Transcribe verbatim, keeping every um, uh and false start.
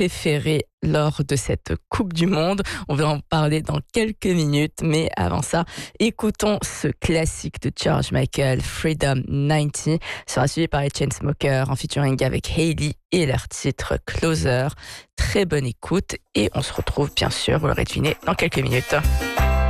préférés lors de cette Coupe du Monde. On va en parler dans quelques minutes, mais avant ça, écoutons ce classique de George Michael, Freedom quatre-vingt-dix, sera suivi par les Chainsmokers en featuring avec Hailey et leur titre Closer. Très bonne écoute et on se retrouve bien sûr, vous l'aurez deviné, dans quelques minutes.